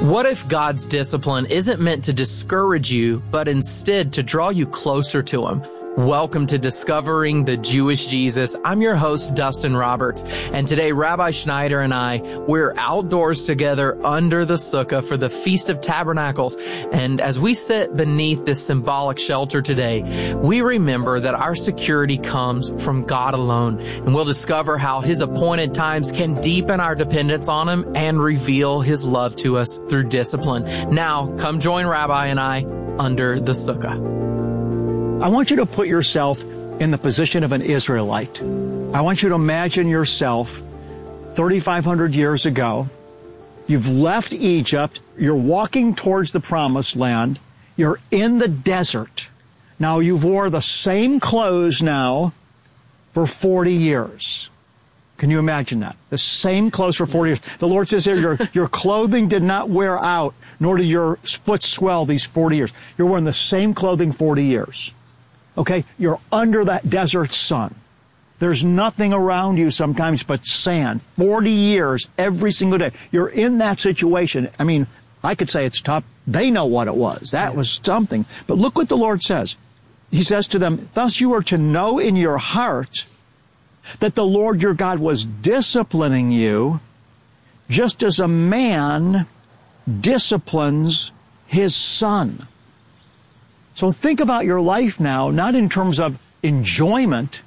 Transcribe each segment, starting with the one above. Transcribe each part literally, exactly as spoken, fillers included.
What if God's discipline isn't meant to discourage you, but instead to draw you closer to Him? Welcome to Discovering the Jewish Jesus. I'm your host, Dustin Roberts, and today Rabbi Schneider and I, we're outdoors together under the sukkah for the Feast of Tabernacles. And as we sit beneath this symbolic shelter today, we remember that our security comes from God alone. And we'll discover how His appointed times can deepen our dependence on Him and reveal His love to us through discipline. Now, come join Rabbi and I under the sukkah. I want you to put yourself in the position of an Israelite. I want you to imagine yourself thirty-five hundred years ago. You've left Egypt. You're walking towards the promised land. You're in the desert. Now you've wore the same clothes now for forty years. Can you imagine that? The same clothes for forty years. The Lord says here, your, your clothing did not wear out, nor did your foot swell these forty years. You're wearing the same clothing forty years. Okay, you're under that desert sun. There's nothing around you sometimes but sand. forty years, every single day. You're in that situation. I mean, I could say it's tough. They know what it was. That was something. But look what the Lord says. He says to them, thus you are to know in your heart that the Lord your God was disciplining you just as a man disciplines his son. So think about your life now, not in terms of enjoyment,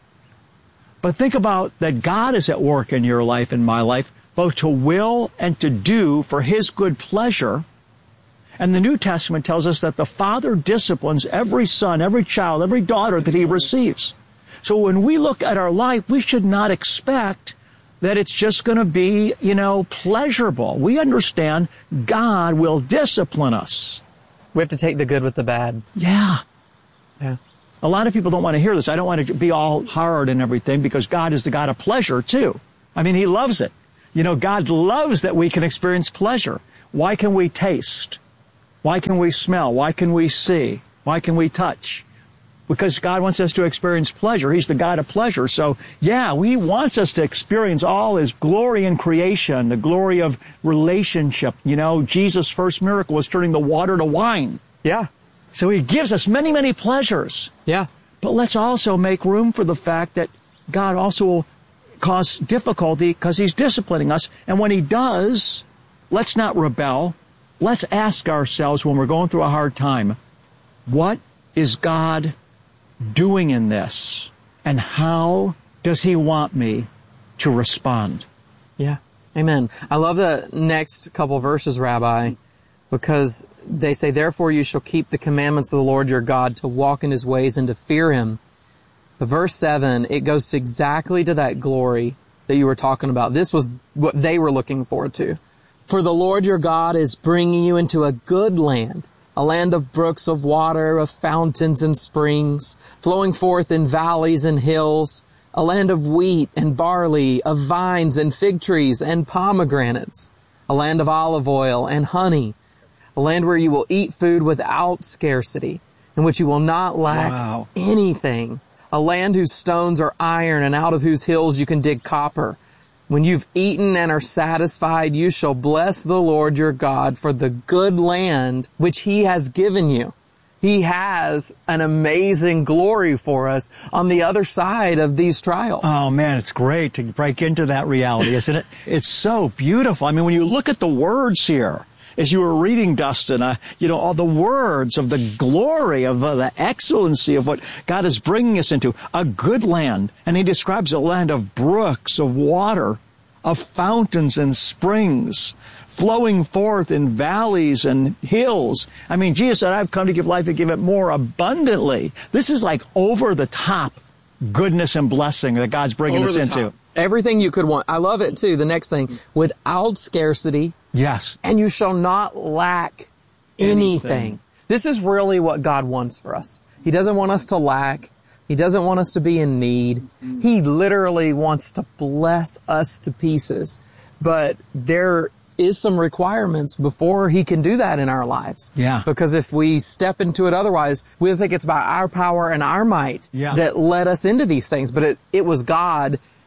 but think about that God is at work in your life and my life, both to will and to do for His good pleasure. And the New Testament tells us that the Father disciplines every son, every child, every daughter that He receives. So when we look at our life, we should not expect that it's just going to be, you know, pleasurable. We understand God will discipline us. We have to take the good with the bad. Yeah. Yeah. A lot of people don't want to hear this. I don't want to be all hard and everything because God is the God of pleasure too. I mean, He loves it. You know, God loves that we can experience pleasure. Why can we taste? Why can we smell? Why can we see? Why can we touch? Because God wants us to experience pleasure. He's the God of pleasure. So, yeah, He wants us to experience all His glory in creation, the glory of relationship. You know, Jesus' first miracle was turning the water to wine. Yeah. So He gives us many, many pleasures. Yeah. But let's also make room for the fact that God also will cause difficulty because He's disciplining us. And when He does, let's not rebel. Let's ask ourselves when we're going through a hard time, what is God doing in this? And how does He want me to respond? Yeah. Amen. I love the next couple verses, Rabbi, because they say, therefore you shall keep the commandments of the Lord your God to walk in His ways and to fear Him. But verse seven, it goes to exactly to that glory that you were talking about. This was what they were looking forward to. For the Lord your God is bringing you into a good land, a land of brooks of water, of fountains and springs, flowing forth in valleys and hills, a land of wheat and barley, of vines and fig trees and pomegranates, a land of olive oil and honey, a land where you will eat food without scarcity, in which you will not lack wow. anything, a land whose stones are iron and out of whose hills you can dig copper. When you've eaten and are satisfied, you shall bless the Lord your God for the good land which He has given you. He has an amazing glory for us on the other side of these trials. Oh man, it's great to break into that reality, isn't it? It's so beautiful. I mean, when you look at the words here, as you were reading, Dustin, uh, you know, all the words of the glory, of uh, the excellency of what God is bringing us into, a good land. And He describes a land of brooks, of water, of fountains and springs, flowing forth in valleys and hills. I mean, Jesus said, I've come to give life and give it more abundantly. This is like over the top goodness and blessing that God's bringing Over us the into. top. Everything you could want. I love it too. The next thing, without scarcity. Yes. And you shall not lack anything. Anything. This is really what God wants for us. He doesn't want us to lack. He doesn't want us to be in need. He literally wants to bless us to pieces. But there is some requirements before He can do that in our lives. Yeah. Because if we step into it otherwise, we'll think it's about our power and our might yeah. that led us into these things. But it, it was God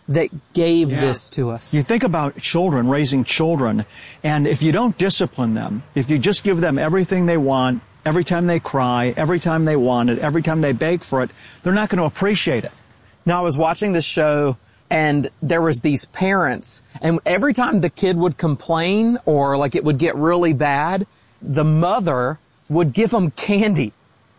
that gave Yeah. this to us. You think about children, raising children, and if you don't discipline them, if you just give them everything they want, every time they cry, every time they want it, every time they beg for it, they're not going to appreciate it. Now, I was watching this show, and there was these parents, and every time the kid would complain or like it would get really bad, the mother would give them candy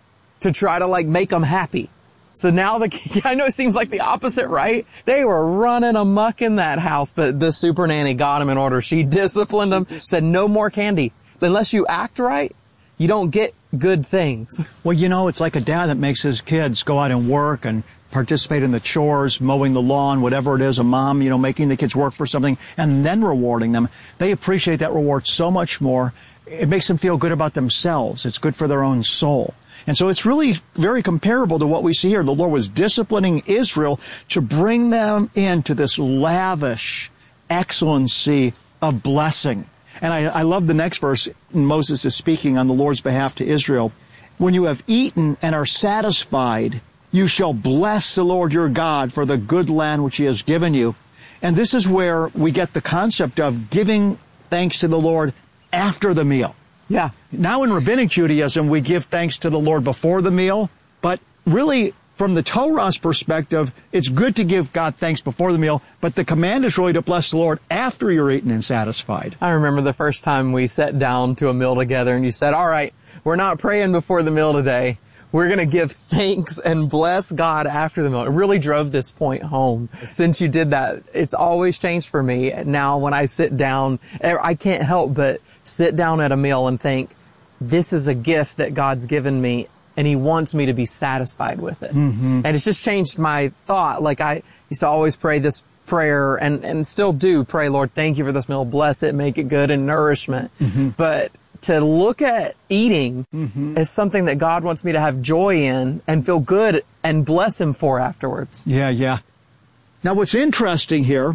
to try to like make them happy. So now the, I know it seems like the opposite, right? They were running amok in that house, but the super nanny got them in order. She disciplined them, said no more candy. Unless you act right, you don't get good things. Well, you know, it's like a dad that makes his kids go out and work and participate in the chores, mowing the lawn, whatever it is, a mom, you know, making the kids work for something and then rewarding them. They appreciate that reward so much more. It makes them feel good about themselves. It's good for their own soul. And so it's really very comparable to what we see here. The Lord was disciplining Israel to bring them into this lavish excellency of blessing. And I, I love the next verse. Moses is speaking on the Lord's behalf to Israel. When you have eaten and are satisfied, you shall bless the Lord your God for the good land which he has given you. And this is where we get the concept of giving thanks to the Lord after the meal. Yeah. Now in Rabbinic Judaism, we give thanks to the Lord before the meal, but really from the Torah's perspective, it's good to give God thanks before the meal, but the command is really to bless the Lord after you're eaten and satisfied. I remember the first time we sat down to a meal together and you said, all right, we're not praying before the meal today. We're going to give thanks and bless God after the meal. It really drove this point home. Since you did that, it's always changed for me. Now when I sit down, I can't help but sit down at a meal and think, this is a gift that God's given me and he wants me to be satisfied with it. Mm-hmm. And it's just changed my thought. Like I used to always pray this prayer and, and still do pray, Lord, thank you for this meal. Bless it, make it good and nourishment. Mm-hmm. But to look at eating mm-hmm. as something that God wants me to have joy in and feel good and bless him for afterwards. Yeah, yeah. Now what's interesting here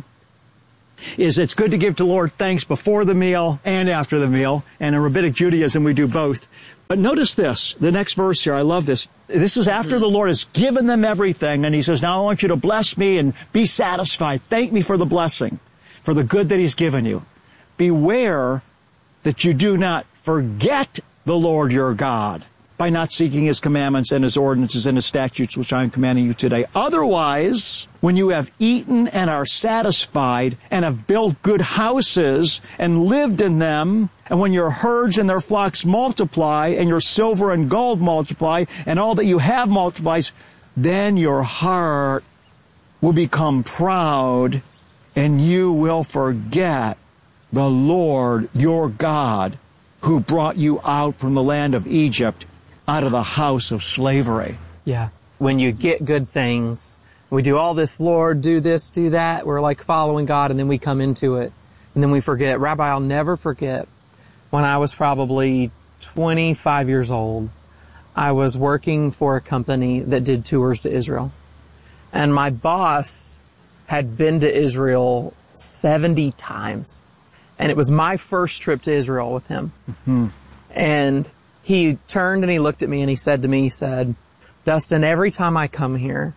is it's good to give to the Lord thanks before the meal and after the meal. And in Rabbinic Judaism, we do both. But notice this, the next verse here, I love this. This is after the Lord has given them everything, and he says, now I want you to bless me and be satisfied. Thank me for the blessing, for the good that he's given you. Beware that you do not forget the Lord your God by not seeking his commandments and his ordinances and his statutes, which I am commanding you today. Otherwise, when you have eaten and are satisfied and have built good houses and lived in them, and when your herds and their flocks multiply and your silver and gold multiply and all that you have multiplies, then your heart will become proud and you will forget the Lord your God, who brought you out from the land of Egypt, out of the house of slavery. Yeah. When you get good things, we do all this, Lord, do this, do that. We're like following God, and then we come into it, and then we forget. Rabbi, I'll never forget when I was probably twenty-five years old. I was working for a company that did tours to Israel. And my boss had been to Israel seventy times. And it was my first trip to Israel with him. Mm-hmm. And he turned and he looked at me and he said to me, he said, Dustin, every time I come here,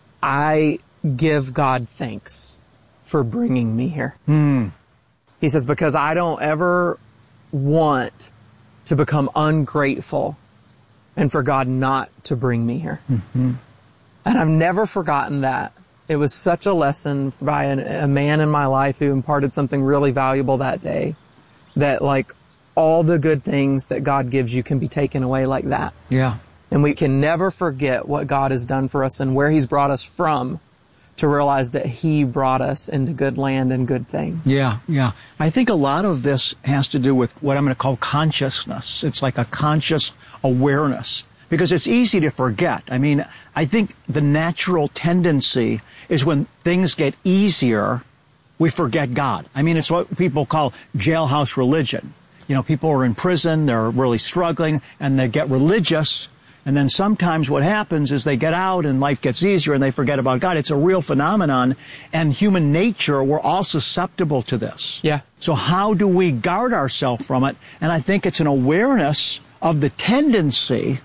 I give God thanks for bringing me here. Mm. He says, because I don't ever want to become ungrateful and for God not to bring me here. Mm-hmm. And I've never forgotten that. It was such a lesson by a, a man in my life who imparted something really valuable that day, that like all the good things that God gives you can be taken away like that. Yeah. And we can never forget what God has done for us and where he's brought us from to realize that he brought us into good land and good things. Yeah, yeah. I think a lot of this has to do with what I'm going to call consciousness. It's like a conscious awareness. Because it's easy to forget. I mean, I think the natural tendency is when things get easier, we forget God. I mean, it's what people call jailhouse religion. You know, people are in prison, they're really struggling, and they get religious, and then sometimes what happens is they get out and life gets easier and they forget about God. It's a real phenomenon, and human nature, we're all susceptible to this. Yeah. So how do we guard ourselves from it? And I think it's an awareness of the tendency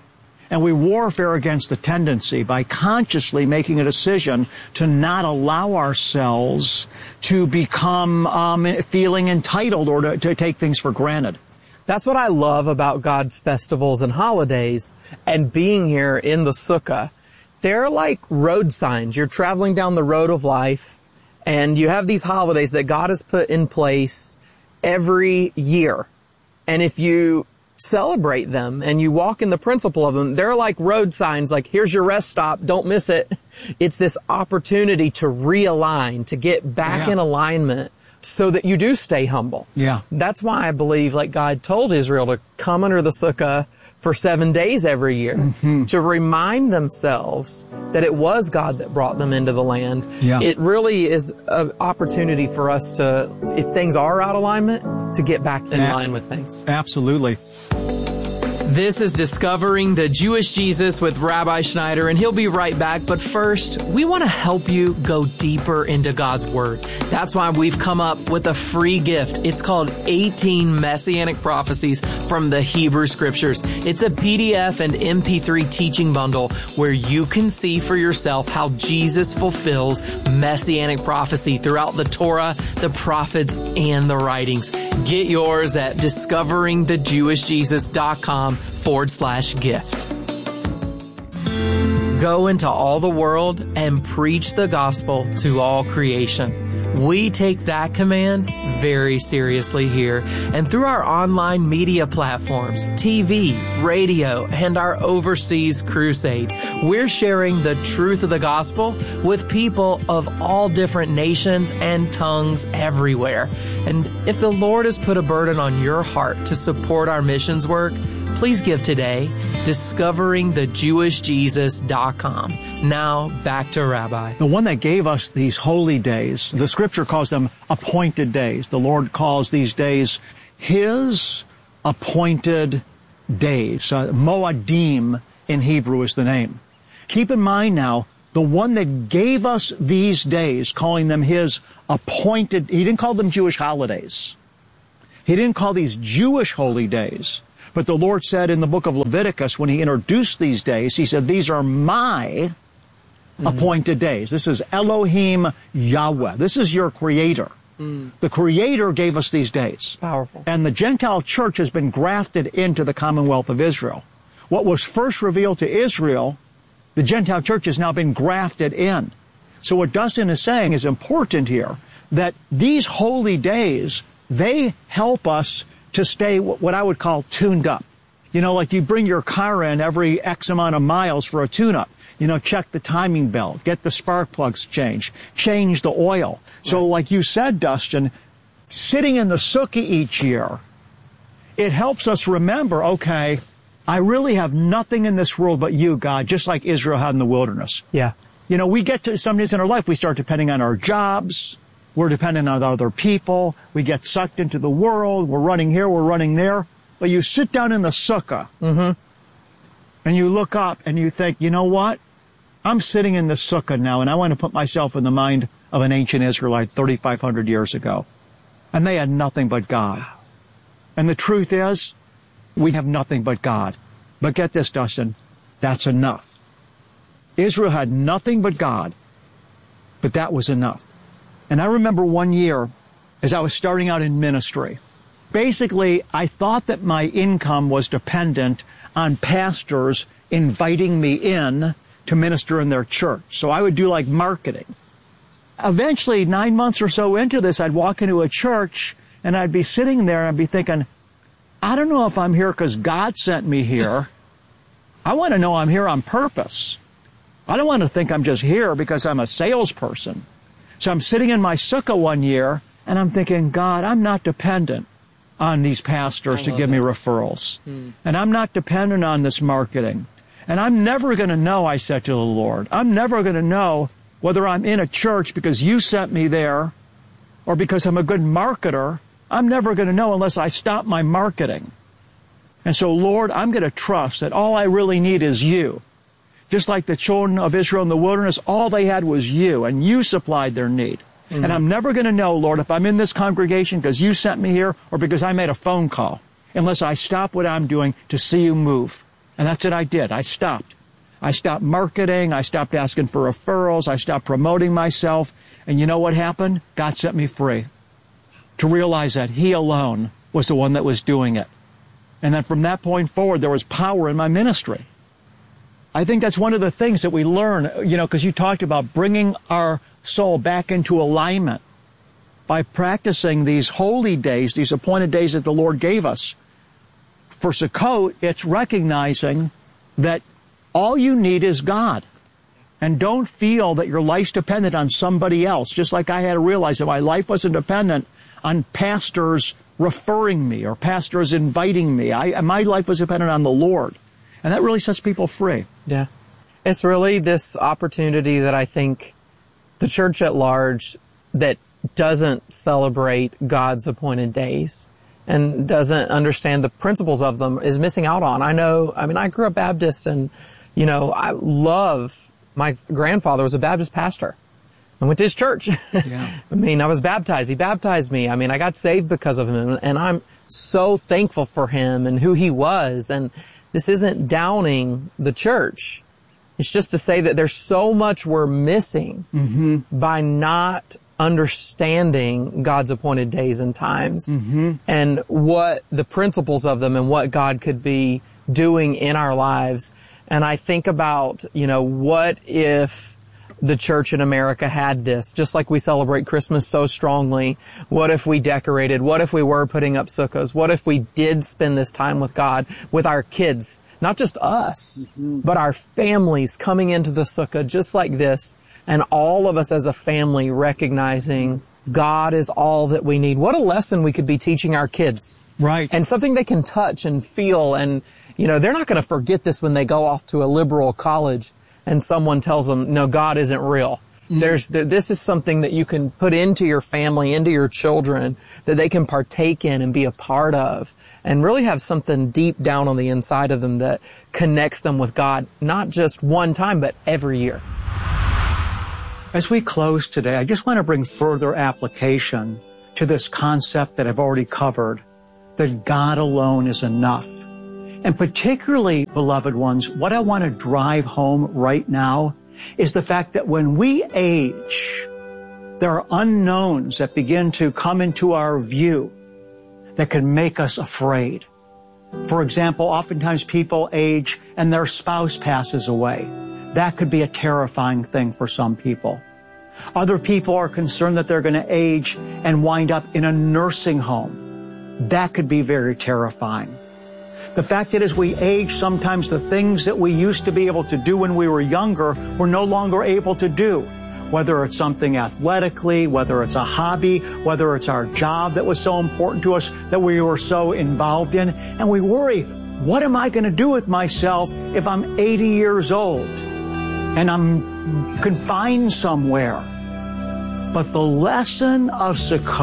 And we warfare against the tendency by consciously making a decision to not allow ourselves to become um, feeling entitled or to, to take things for granted. That's what I love about God's festivals and holidays and being here in the sukkah. They're like road signs. You're traveling down the road of life, and you have these holidays that God has put in place every year. And if you celebrate them and you walk in the principle of them, they're like road signs, like, here's your rest stop, don't miss it. It's this opportunity to realign, to get back yeah. in alignment so that you do stay humble. Yeah. That's why I believe, like God told Israel to come under the sukkah for seven days every year, mm-hmm. to remind themselves that it was God that brought them into the land. Yeah. It really is an opportunity for us to, if things are out of alignment, to get back in A- line with things. Absolutely. This is Discovering the Jewish Jesus with Rabbi Schneider, and he'll be right back. But first, we want to help you go deeper into God's Word. That's why we've come up with a free gift. It's called eighteen Messianic Prophecies from the Hebrew Scriptures. It's a P D F and M P three teaching bundle where you can see for yourself how Jesus fulfills Messianic prophecy throughout the Torah, the prophets, and the writings. Get yours at discovering the jewish jesus dot com forward slash gift. Go into all the world and preach the gospel to all creation. We take that command very seriously here, and through our online media platforms, T V, radio, and our overseas crusades, we're sharing the truth of the gospel with people of all different nations and tongues everywhere. And if the Lord has put a burden on your heart to support our missions work, please give today, discovering the jewish jesus dot com. Now, back to Rabbi. The one that gave us these holy days, the Scripture calls them appointed days. The Lord calls these days His appointed days. Uh, Moadim in Hebrew is the name. Keep in mind now, the one that gave us these days, calling them His appointed, He didn't call them Jewish holidays. He didn't call these Jewish holy days. But the Lord said in the book of Leviticus, when He introduced these days, He said, these are my mm-hmm. appointed days. This is Elohim Yahweh. This is your Creator. Mm. The Creator gave us these days. Powerful. And the Gentile church has been grafted into the Commonwealth of Israel. What was first revealed to Israel, the Gentile church has now been grafted in. So what Dustin is saying is important here, that these holy days, they help us to stay what I would call tuned up. You know, like you bring your car in every X amount of miles for a tune-up. You know, check the timing belt, get the spark plugs changed, change the oil. Right. So like you said, Dustin, sitting in the sukkah each year, it helps us remember, okay, I really have nothing in this world but you, God, just like Israel had in the wilderness. Yeah. You know, we get to some days in our life, we start depending on our jobs. We're dependent on other people. We get sucked into the world. We're running here. We're running there. But you sit down in the sukkah mm-hmm. and you look up and you think, you know what? I'm sitting in the sukkah now, and I want to put myself in the mind of an ancient Israelite thirty-five hundred years ago. And they had nothing but God. And the truth is, we have nothing but God. But get this, Dustin, that's enough. Israel had nothing but God, but that was enough. And I remember one year, as I was starting out in ministry, basically, I thought that my income was dependent on pastors inviting me in to minister in their church. So I would do like marketing. Eventually, nine months or so into this, I'd walk into a church and I'd be sitting there and I'd be thinking, I don't know if I'm here because God sent me here. I want to know I'm here on purpose. I don't want to think I'm just here because I'm a salesperson. So I'm sitting in my sukkah one year, and I'm thinking, God, I'm not dependent on these pastors to give that. me referrals. Hmm. And I'm not dependent on this marketing. And I'm never going to know, I said to the Lord, I'm never going to know whether I'm in a church because you sent me there or because I'm a good marketer. I'm never going to know unless I stop my marketing. And so, Lord, I'm going to trust that all I really need is you. Just like the children of Israel in the wilderness, all they had was you, and you supplied their need. Mm-hmm. And I'm never going to know, Lord, if I'm in this congregation because you sent me here or because I made a phone call, unless I stop what I'm doing to see you move And that's what I did. I stopped. I stopped marketing. I stopped asking for referrals. I stopped promoting myself. And you know what happened? God set me free to realize that He alone was the one that was doing it. And then from that point forward, there was power in my ministry. I think that's one of the things that we learn, you know, because you talked about bringing our soul back into alignment by practicing these holy days, these appointed days that the Lord gave us. For Sukkot, it's recognizing that all you need is God. And don't feel that your life's dependent on somebody else. Just like I had to realize that my life wasn't dependent on pastors referring me or pastors inviting me. I, my life was dependent on the Lord. And that really sets people free. Yeah. It's really this opportunity that I think the church at large that doesn't celebrate God's appointed days and doesn't understand the principles of them is missing out on. I know, I mean, I grew up Baptist and, you know, I love, my grandfather was a Baptist pastor. I went to his church. Yeah. I mean, I was baptized. He baptized me. I mean, I got saved because of him. And I'm so thankful for him and who he was. And this isn't downing the church. It's just to say that there's so much we're missing mm-hmm. by not understanding God's appointed days and times mm-hmm. and what the principles of them and what God could be doing in our lives. And I think about, you know, what if the church in America had this, just like we celebrate Christmas so strongly. What if we decorated? What if we were putting up sukkahs? What if we did spend this time with God, with our kids? Not just us, mm-hmm. but our families coming into the sukkah just like this, and all of us as a family recognizing God is all that we need. What a lesson we could be teaching our kids. Right. And something they can touch and feel, and, you know, they're not going to forget this when they go off to a liberal college and someone tells them, no, God isn't real. Mm-hmm. There's, there, this is something that you can put into your family, into your children, that they can partake in and be a part of, and really have something deep down on the inside of them that connects them with God, not just one time, but every year. As we close today, I just want to bring further application to this concept that I've already covered, that God alone is enough. And particularly, beloved ones, what I want to drive home right now is the fact that when we age, there are unknowns that begin to come into our view that can make us afraid. For example, oftentimes people age and their spouse passes away. That could be a terrifying thing for some people. Other people are concerned that they're going to age and wind up in a nursing home. That could be very terrifying. The fact that as we age, sometimes the things that we used to be able to do when we were younger, we're no longer able to do. Whether it's something athletically, whether it's a hobby, whether it's our job that was so important to us that we were so involved in. And we worry, what am I going to do with myself if I'm eighty years old and I'm confined somewhere? But the lesson of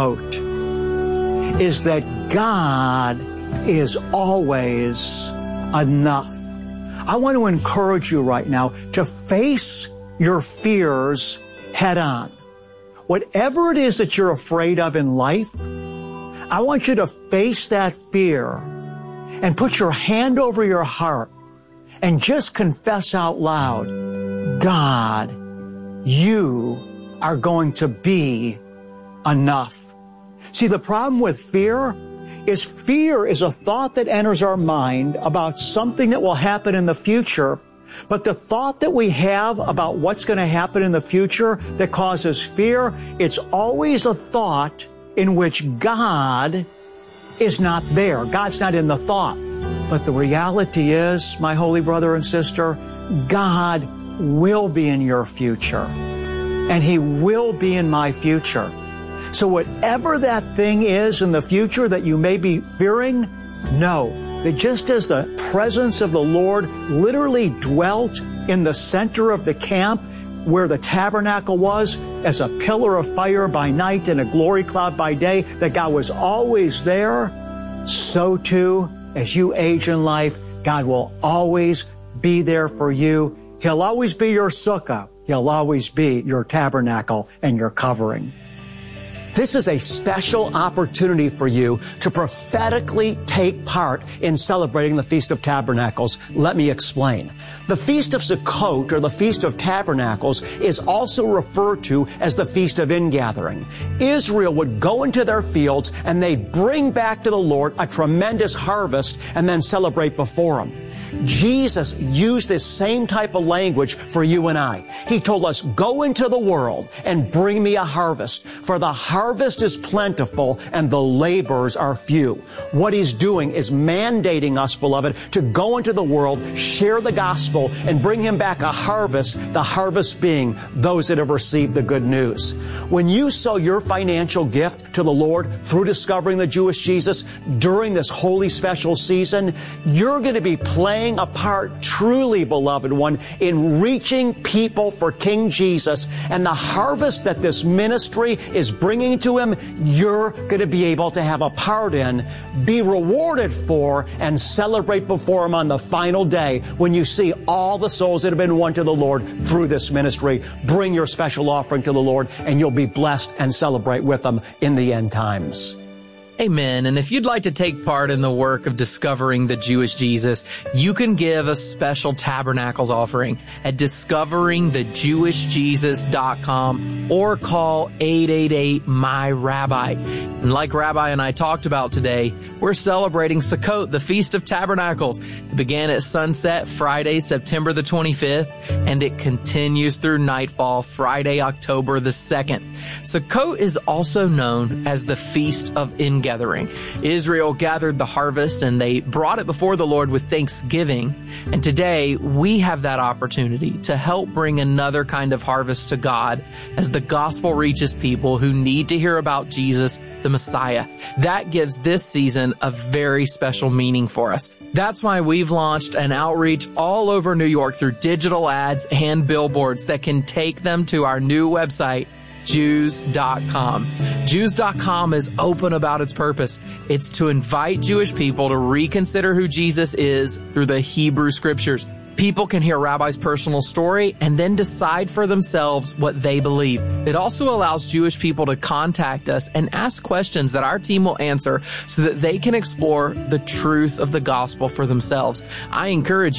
Sukkot is that God is always enough. I want to encourage you right now to face your fears head on. Whatever it is that you're afraid of in life, I want you to face that fear and put your hand over your heart and just confess out loud, God, you are going to be enough. See, the problem with fear is fear is a thought that enters our mind about something that will happen in the future. But the thought that we have about what's going to happen in the future that causes fear, it's always a thought in which God is not there. God's not in the thought. But the reality is, my holy brother and sister, God will be in your future. And He will be in my future. So whatever that thing is in the future that you may be fearing, know that just as the presence of the Lord literally dwelt in the center of the camp where the tabernacle was as a pillar of fire by night and a glory cloud by day, that God was always there, so too, as you age in life, God will always be there for you. He'll always be your sukkah. He'll always be your tabernacle and your covering. This is a special opportunity for you to prophetically take part in celebrating the Feast of Tabernacles. Let me explain. The Feast of Sukkot, or the Feast of Tabernacles, is also referred to as the Feast of Ingathering. Israel would go into their fields and they'd bring back to the Lord a tremendous harvest and then celebrate before Him. Jesus used this same type of language for you and I. He told us, go into the world and bring me a harvest, for the harvest is plentiful and the laborers are few. What He's doing is mandating us, beloved, to go into the world, share the gospel, and bring Him back a harvest, the harvest being those that have received the good news. When you sow your financial gift to the Lord through discovering the Jewish Jesus during this holy special season, you're going to be playing a part, truly, beloved one, in reaching people for King Jesus. And the harvest that this ministry is bringing to Him, you're going to be able to have a part in, be rewarded for, and celebrate before Him on the final day when you see all the souls that have been won to the Lord through this ministry. Bring your special offering to the Lord, and you'll be blessed and celebrate with them in the end times. Amen. And if you'd like to take part in the work of discovering the Jewish Jesus, you can give a special Tabernacles offering at discovering the jewish jesus dot com or call eight eight eight, M Y Rabbi. And like Rabbi and I talked about today, we're celebrating Sukkot, the Feast of Tabernacles. It began at sunset Friday, September the twenty-fifth, and it continues through nightfall Friday, October the second. Sukkot is also known as the Feast of Ingathering. Israel gathered the harvest and they brought it before the Lord with thanksgiving. And today we have that opportunity to help bring another kind of harvest to God as the gospel reaches people who need to hear about Jesus, the Messiah. That gives this season a very special meaning for us. That's why we've launched an outreach all over New York through digital ads and billboards that can take them to our new website, Jews dot com. Jews dot com is open about its purpose. It's to invite Jewish people to reconsider who Jesus is through the Hebrew Scriptures. People can hear Rabbi's personal story and then decide for themselves what they believe. It also allows Jewish people to contact us and ask questions that our team will answer so that they can explore the truth of the gospel for themselves. I encourage you